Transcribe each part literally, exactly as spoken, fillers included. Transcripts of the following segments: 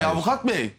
Avukat bey,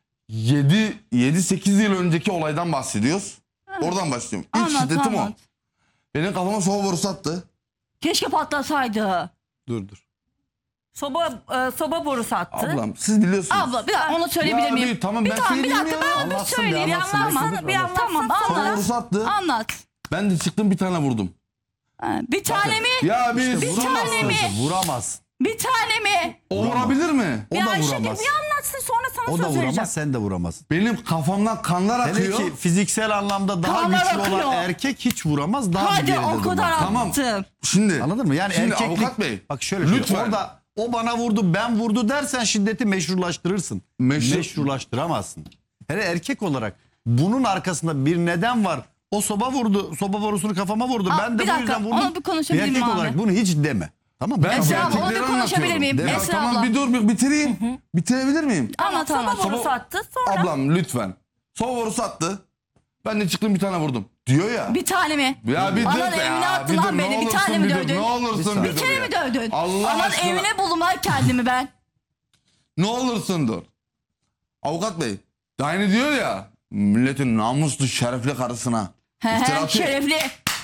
yedi sekiz yıl önceki olaydan bahsediyoruz. Ha. Oradan başlıyorum. İlk Anlat, şiddetim anlat. o. Benim kafama soba borusu attı. Keşke patlasaydı. Dur dur. Soba e, soba borusu attı. Ablam siz biliyorsunuz. Abla bir dakika onu söyleyebilir Ya miyim? bir- tamam, bir ben tamam, bir söyleyeyim dakika ya. ben bir Anlatsın, söyleyeyim. bir anlatsın, Anlatsana, bekle, bir anlatsın. Tamam Soba anlat. borusu attı. Anlat. Ben de çıktım bir tane vurdum. Ha, Bir tane mi? Ya bir, İşte Bir vuramaz tane mi? kızı, vuramaz. Bir tane mi? o vurabilir mi? O Bir da Ayşegül vuramaz. bir anlatsın sonra sana O söz da vereceğim. vuramaz, sen de vuramazsın. Benim kafamdan kanlar Hele akıyor. ki fiziksel anlamda daha Kanlar güçlü akıyor. olan erkek hiç vuramaz, daha bir Hadi geride o kadar durmaz. Tamam. attım. Şimdi Anladın mı? Yani şimdi erkeklik... avukat bey. Bak şöyle şöyle. Lütfen. Orada o bana vurdu, ben vurdu dersen şiddeti meşrulaştırırsın. Meşru- Meşrulaştıramazsın. Hele erkek olarak bunun arkasında bir neden var. O soba vurdu, soba borusunu kafama vurdu. Aa, ben de bir bu dakika, yüzden vurdum. onu bir konuşabilir erkek miyim abi? olarak bunu hiç deme. Tamam mı? Ben Esra abla, gerçekleri onu bir konuşabilir anlatıyorum. miyim? Ya Esra tamam abla. bir dur bir bitireyim. Bitirebilir miyim? Anlat Soba anlat. borusu attı sonra. Ablam lütfen. Soba borusu attı. Ben de çıktım bir tane vurdum. Diyor ya. Bir tane mi? Ya bir dur Anan be evine ya. attı Bir lan dur, ne beni. Bir olursun tane mi bir dur, dövdün? Ne olursun Bir bir Bir dur kere ya. mi dövdün? Allah Anan aşkına. evine bulunmaya kendimi ben. Ne olursun dur. Avukat bey. Daha yeni diyor ya. Milletin namuslu şerefli karısına. He İftira he atıyor. şerefli.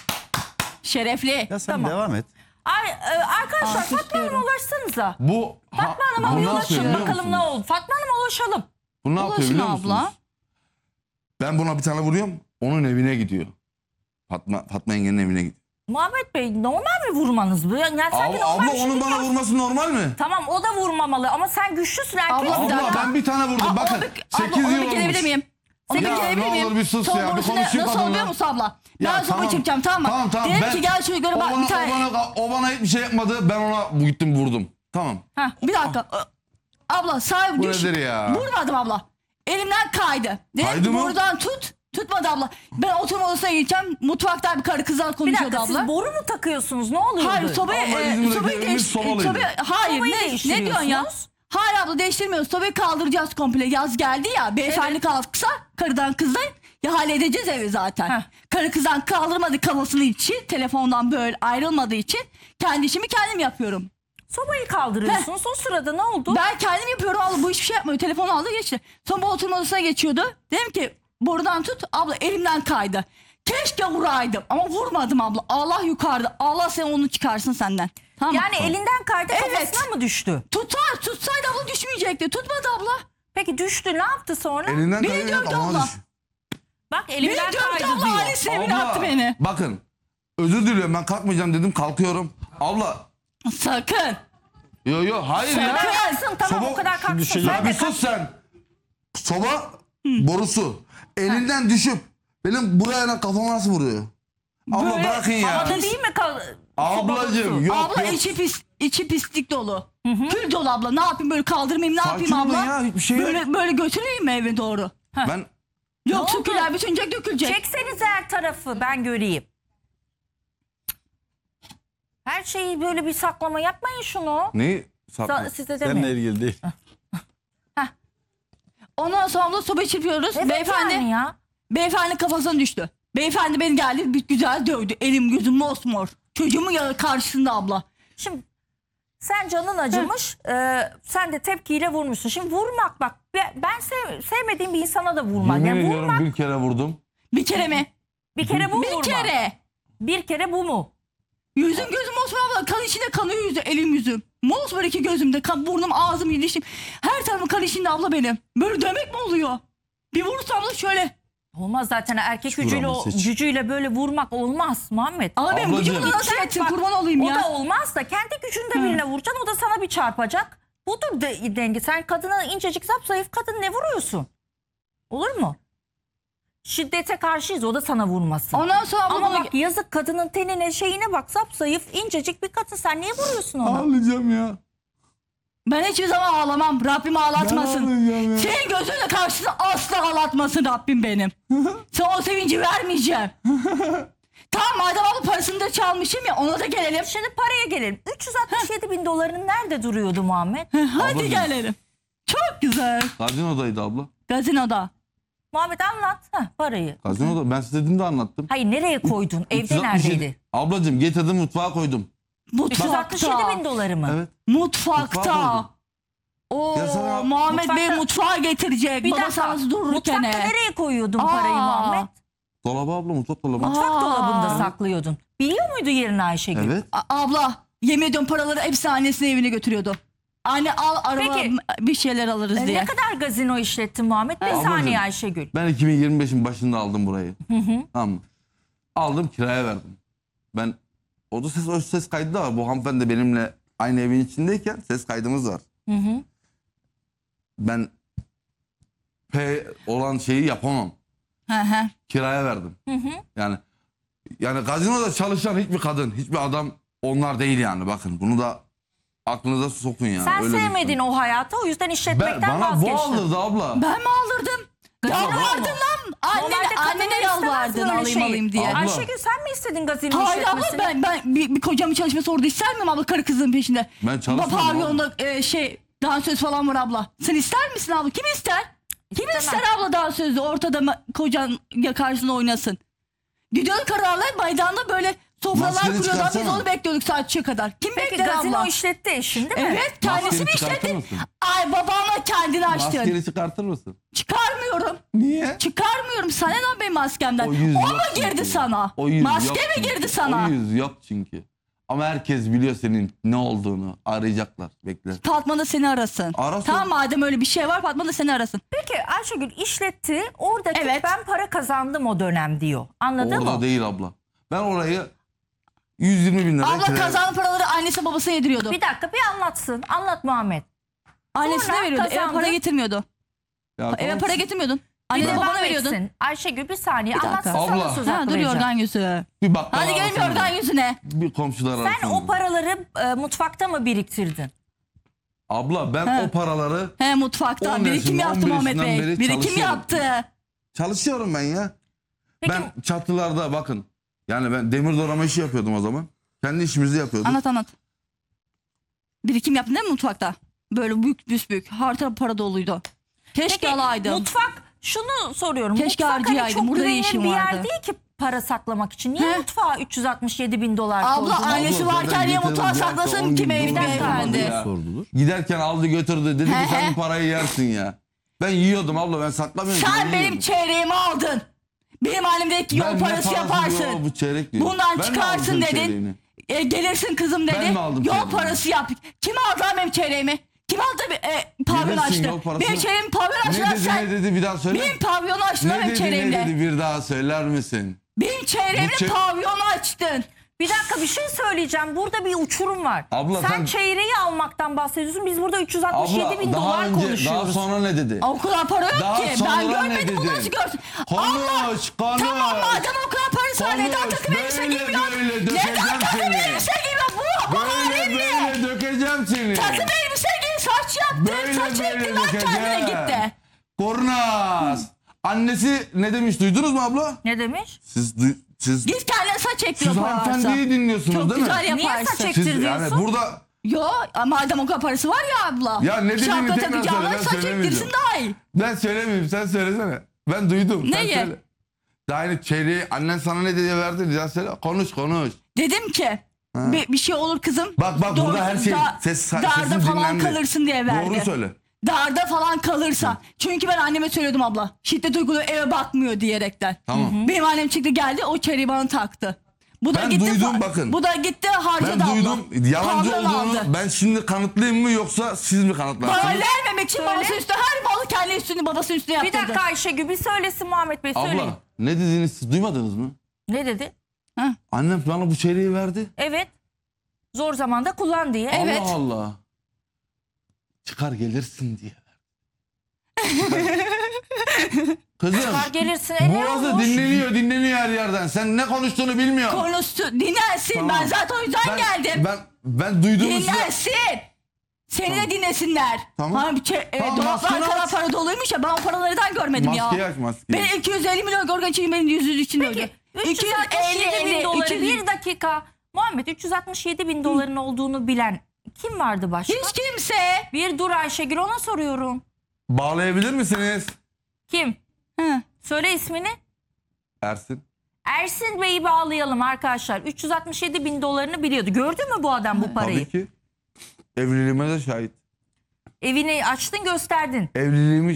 Şerefli. Ya sen Tamam. devam et. Ay, e, arkadaşlar Alkış Fatma Hanım'a diyorum. ulaşsanıza. Bu, Fatma bu Hanım'a ne bir yapıyor ulaşın biliyor bakalım ne musunuz? oldu. Fatma Hanım'a ulaşalım. Bu ne yapıyor Ulaşın biliyor abla. musunuz? Ben buna bir tane vuruyorum. Onun evine gidiyor. Fatma Fatma yengenin evine gidiyor. Muhammed Bey normal mi vurmanız bu? Yani sanki Abla, normal abla bir şey onun değil bana ya. vurması normal mi? Tamam o da vurmamalı ama sen güçlüsün erkeksin. Abla, bir Abla dakika. ben bir tane vurdum. Aa, Bakın onu bir- sekiz abla, onu yıl bir gelebilir olmuş. miyim? Onu Ya bir gelebilir ne miyim? olur bir sus Son ya, bir borusunu konuşayım nasıl kadınla. oluyor musun abla? Ya Ben sana tamam. çekeceğim tamam mı? Tamam tamam. Dedim Ben- ki gel çocuklara o bak bana, bir tane. O bana, o bana hiçbir şey yapmadı. Ben ona gittim vurdum. Tamam. Heh, bir dakika. Abla sahibi Bu düş. nedir ya? Vurmadım abla. Elimden kaydı. Dedim Kaydı ki mı? buradan tut. Tutmadı abla. Ben oturma odasına gideceğim. Mutfakta bir karı kızlar Bir konuşuyordu dakika abla. siz boru mu takıyorsunuz? Ne oluyor? Hayır sobayı, Abla, e, İzmir'deki sobayı evimiz değiş... sobalıydı. Sobayı, hayır Sobayı ne, ne diyorsun ya? değiştiriyorsunuz. Hayır abla değiştirmiyoruz. Sobayı kaldıracağız komple. Yaz geldi ya. Beyefendi kalksa karıdan kızdan ya halledeceğiz evi zaten. Heh. Karı kızdan kaldırmadı kafasını için. Telefondan böyle ayrılmadığı için. Kendi işimi kendim yapıyorum. Sobayı kaldırıyorsunuz. O sırada ne oldu? Ben kendim yapıyorum abla bu hiçbir şey yapmıyor. Telefonu aldı geçti. Sonra bu oturma odasına geçiyordu. Dedim ki borudan tut abla elimden kaydı. Keşke vuraydım ama vurmadım abla. Allah yukarıda. Allah sen onu çıkarsın senden. Tamam mı? Yani elinden kaydı Evet. kafasına mı düştü? Tutar tutsaydı abla düşmeyecekti. Tutmadı abla. Peki düştü ne yaptı sonra? Elinden Beni kayıyor. dövdü kafama abla. düşüyor. Bak Beni elimden dövdü kaydı abla. diyor. Ailesine evine Abla, attı beni. bakın. Özür diliyorum ben kalkmayacağım dedim kalkıyorum. Abla. Sakın. Yo yo hayır ya. Kadar kalksın tamam Soba- o kadar kalksın. Şimdi Ya Sen bir de sus sen. Soba borusu. Elinden düşüp benim buraya kafama nasıl vuruyor? Abla Böyle bırakın ya. havada değil mi kal? Ablacığım yok abla yok. içi pis, içi pislik dolu. Kül dolu abla. Ne yapayım böyle kaldırmayayım ne Sakin yapayım olun abla? ya, hiçbir şey yok. böyle böyle götüreyim mi eve doğru? Ben Yoksa oldu? küller bütüncek dökülecek. Çekseniz her tarafı ben göreyim. Her şeyi böyle bir saklama yapmayın şunu. neyi saklı? Sa- size Seninle demiyorum. ilgili değil. Ondan sonra abla soba çırpıyoruz. Evet beyefendi, yani ya. beyefendi kafasına düştü. Beyefendi beni geldi bir güzel dövdü. Elim gözüm mosmor. Çocuğumun ya karşısında abla. Şimdi sen canın acımış, e, sen de tepkiyle vurmuşsun. Şimdi vurmak bak, be- ben sev- sevmediğim bir insana da vurmak. Yemin Yani ediyorum vurmak bir kere vurdum. Bir kere mi? bir kere bu Bir vurmak. kere. Bir kere bu mu? Yüzüm gözüm mosmor abla. Kan içinde kanıyor yüzü, elim yüzüm. Mosmor iki gözümde. Kan, burnum, ağzım, dişim. Her tarafım kan içinde abla benim. Böyle dövmek mi oluyor? Bir vurursam da şöyle. Olmaz zaten erkek Hiç gücüyle, vuramaz, o- hiç. gücüyle böyle vurmak olmaz Muhammed. Ama benim Ablacığım. vücudumda nasıl Sen etsin bak, kurban olayım o ya. da olmaz da kendi gücünde birine vuracaksın, o da sana bir çarpacak. Budur de, denge. Sen kadına incecik zayıf kadın ne vuruyorsun? Olur mu? Şiddete karşıyız, o da sana vurmasın. Ondan sonra abla Ama bana- bak yazık kadının tenine şeyine bak, zayıf incecik bir kadın, sen niye vuruyorsun ona? Ağlayacağım ya. Ben hiçbir zaman ağlamam. Rabbim ağlatmasın. Ben ağlayacağım ya. Senin gözünle karşısında asla ağlatmasın Rabbim benim. Sana o sevinci vermeyeceğim. Tamam madem abla parasını da çalmışım ya ona da gelelim. Şimdi paraya gelelim. üç yüz altmış yedi bin doların nerede duruyordu Muhammed? Hadi Ablacığım. gelelim. Çok güzel. Gazinodaydı abla. Gazinoda. Muhammed anlat Heh, parayı. Gazinoda ben size dedim de anlattım. Hayır nereye koydun? Evde üç yüz altmış yedi neredeydi? Ablacığım getirdim mutfağa koydum. üç yüz altmış yedi Mutfakta. bin doları mı? Evet. Mutfağa Mutfakta. koydum. Oo, Ya sana- Muhammed Mutfakta- Bey mutfağa getirecek. Bir Babası dakika. ağzı dururken. Mutfakta nereye koyuyordun parayı Aa. Muhammed? Dolabı abla, mutfak dolabı. Mutfak Aa. dolabında saklıyordun. Biliyor muydu yerini Ayşegül? Evet. A- abla yemin ediyorum paraları hepsi annesine evine götürüyordu. Anne al araba Peki, bir şeyler alırız E, diye. Ne kadar gazino işlettin Muhammed? Bir Ablacığım. saniye Ayşegül. Ben iki bin yirmi beşin başında aldım burayı. Tamam mı? Aldım, kiraya verdim. Ben o da ses, o ses kaydı da var. Bu hanımefendi benimle aynı evin içindeyken ses kaydımız var. Hı hı. Ben P olan şeyi yapamam. Hı hı. Kiraya verdim. Hı hı. Yani yani gazinoda çalışan hiçbir kadın, hiçbir adam onlar değil yani. Bakın bunu da aklınıza sokun yani. Sen Öyle sevmedin düşünün. o hayatı, o yüzden Ben, işletmekten bana bu vazgeçtin. aldırdı abla. Ben mi aldırdım? Yalvardın lan. Normalde Annene, kadınlar annene istemez yalvardın böyle alayım şeyi. alayım diye. Abla. Ayşegül sen mi istedin gazino Hayır abla işletmesini? ben, ben bir, bir kocamın çalışması orada ister miyim abla karı kızın peşinde? Ben çalışmadım Bu pavyonda e, şey dansöz falan var abla. Sen ister misin abla? Kim ister? Kim İstemem. ister abla dansözde ortada ma- kocan ya karşısında oynasın? Gidiyordu kararlar maydanda böyle sofralar Maskeni kuruyordu. Biz çıkarsana. onu bekliyorduk saat üçe kadar. Kim Peki bekler gazino abla? işletti eşin değil mi? Evet kendisi mi Maskeni çıkartır işletti? mısın? Ay babama kendini açtın. Maskeni çıkartır mısın? Çıkarmıyorum. Niye? Çıkarmıyorum. Sana ne benim maskemden? O O, yüz mu yok girdi çünkü. sana? O yüz Maske yok mi çünkü. girdi sana? O yüz yok çünkü. Ama herkes biliyor senin ne olduğunu. Arayacaklar. Bekle. Fatma da seni arasın. Arasın. Tamam madem öyle bir şey var Fatma da seni arasın. Peki Ayşegül işletti. Oradaki Evet. ben para kazandım o dönem diyor. Anladın Orada mı? değil abla. Ben orayı yüz yirmi bin lira Abla kazanan paraları annesi babasına yediriyordu. Bir dakika bir anlatsın. Anlat Muhammed. Annesine Sonra veriyordu. Eve kazandı. para getirmiyordu. Eve para getirmiyordun. Bir Annene devam babana veriyordun. etsin. Ayşegül bir saniye Bir dakika. anlatsın sana Abla. söz Ha, hakkı dur vereceğim. yorgan yüzü. Bir bakkal Hadi gelin arasana. yorgan yüzüne. Bir komşular Sen arasana. o paraları e, mutfakta mı biriktirdin? Abla ben He. o paraları He mutfakta on birikim yaşında, yaptı on bir Muhammed yaşından Bey. beri Birikim çalışıyorum. yaptı. çalışıyorum ben ya. Peki Ben çatılarda bakın. Yani ben demir doğrama işi yapıyordum o zaman. Kendi işimizi yapıyorduk. Anlat anlat. Birikim yaptın değil mi mutfakta? Böyle büyük büyük. Harita para doluydu. Keşke peki, alaydım. mutfak şunu soruyorum. Keşke mutfak hani harcayaydım. çok Burada ne güvenilir işim bir yer vardı? değil ki para saklamak için. Niye He. mutfağa üç yüz altmış yedi bin dolar koydun? Abla annesi Abla, varken zaten niye getirdim, mutfağa bir hafta, saklasın on ki gün Mevlüt doldu Beyefendi? ya. Sordular. Giderken aldı götürdü. Dedi ki He sen he. bu parayı yersin ya. Ben yiyordum abla, ben saklamıyorum. Sen Ben benim yiyordum. çeyreğimi aldın. Benim halimdeki Ben yol ne parası parası yaparsın. diyor, bu çeyrek diyor. Bundan Ben mi çıkarsın aldım dedin. çeyreğini? E, gelirsin kızım dedi. Ben mi aldım Yol çeyreğini? parası yap. Kim aldı lan benim çeyreğimi? Kim aldı e, pavyon Gelirsin açtı? yol parasını. Benim çeyreğimi pavyon açtı Ne lan dedi sen. ne dedi bir daha söyle. Benim pavyonu açtın lan Ne benim dedi ne çeyreğimle. dedi bir daha söyler misin? Benim çeyreğimle Bu çey- pavyonu açtın. Bir dakika bir şey söyleyeceğim. Burada bir uçurum var. Abla sen, sen- çeyreği almaktan bahsediyorsun. Biz burada üç yüz altmış yedi Abla bin daha dolar önce konuşuyoruz. daha sonra ne dedi? O kadar para yok Daha ki. sonra Ben ne görmedim bu dedin? nasıl görsün. Konuş konuş. Tamam madem o kadar parası var neden Konuş, takım elbise böyle giymiyorsun? böyle Neden dökeceğim takım seni. elbise giymiyorsun? Bu, bu Böyle halin ne? böyle dökeceğim seni. Takım elbise giy saç yaptın. Böyle Saç böyle ektin lan kendine dökeceğim. gitti. Kornaz. Annesi ne demiş duydunuz mu abla? Ne demiş? Siz duy- siz Git kendine saç ektir o siz para varsa. hanımefendiyi dinliyorsunuz Çok değil mi? güzel Niye yaparsın. saç ek- Siz ektirdiyorsun? yani burada Yo madem o kadar parası var ya abla. Ya ne dediğini Şapka tekrar takacağına söyle, ben saç ektirsin söylemeyeceğim. daha iyi. ben söylemeyeyim sen söylesene. Ben duydum. Neyi? Sen söyle. Daha yeni çeyreği annen sana ne diye verdi ya söyle. Konuş konuş. Dedim ki bir, bir şey olur kızım. Bak bak burada her şey da- ses darda sesin falan dinlendi. kalırsın diye verdi. Doğru söyle. Darda falan kalırsa. Çünkü ben anneme söyledim abla. Şiddet uyguluyor eve bakmıyor diyerekten. Tamam. Benim annem çıktı geldi o çeyreği bana taktı. Bu da Ben gitti, duydum, fa- bakın. Bu da gitti harcadı Ben abla. duydum yalancı Pavyon olduğunu. aldı. Ben şimdi kanıtlayayım mı yoksa siz mi Bana kanıtlarsınız? vermemek için Söyle. babası üstüne her malı kendi üstüne babasının üstüne Bir yaptırdı. dakika Ayşegül bir söylesin Muhammed Bey söyleyin. Abla ne dediğini siz duymadınız mı? Ne dedi? Ha? Annem bana bu çeyreği verdi. Evet. Zor zamanda kullan diye. Evet. Allah Allah. Çıkar gelirsin diye. Kızım. Çıkar gelirsin. E, ne Burası olmuş? dinleniyor dinleniyor her yerden. Sen ne konuştuğunu bilmiyorsun. Konuştu dinlensin Tamam. ben zaten o yüzden ben, geldim. Ben, ben duyduğumu size... Dinlensin. Seni Tamam. de dinlesinler. Tamam. Hani bir çe- e, Tamam, dolaplar maskeni kadar aç. para doluymuş ya ben o paraları neden görmedim Maskeyi ya. aç maskeyi. Ben iki yüz elli milyon gorgon için benim yüz yüz için öldü. Peki üç yüz altmış yedi bin doları bir dakika. Muhammed üç yüz altmış yedi bin doların olduğunu bilen kim vardı başka? Hiç kimse. Bir dur Ayşegül ona soruyorum. Bağlayabilir misiniz? Kim? Hı. Söyle ismini. Ersin. Ersin Bey'i bağlayalım arkadaşlar. üç yüz altmış yedi bin dolarını biliyordu. Gördü mü bu adam bu parayı? Tabii ki. Evliliğime de şahit. Evini açtın gösterdin. Evliliğimi